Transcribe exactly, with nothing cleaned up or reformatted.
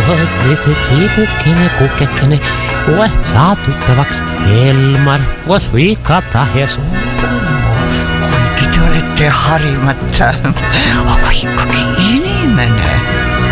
Tiipukkinen, kukkekkinen, ue saa tuttavaks Elmar, vois viikkaa tahes. Kuinka te olette harimatta, aga ikkagi inimene.